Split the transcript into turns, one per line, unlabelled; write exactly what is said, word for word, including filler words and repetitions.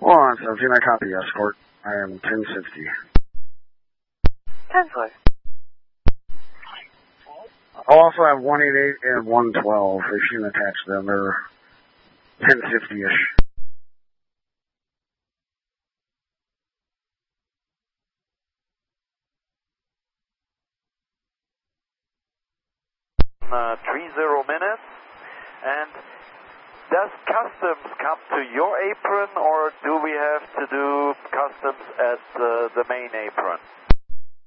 One seventeen, I copy escort. I am ten sixty.
ten four.
I'll also have one eighty-eight and one twelve. If you can attach them, they're ten fifty-ish.
Uh, three zero minutes. And does customs come to your apron, or do we have to do customs at uh, the main apron?